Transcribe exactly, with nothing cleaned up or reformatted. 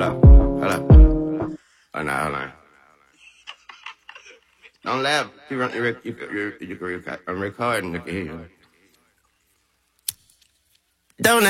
Hold up. Hold on, hold on. Don't laugh. You run, you, you, you, you, you, I'm recording. You can hear you. Don't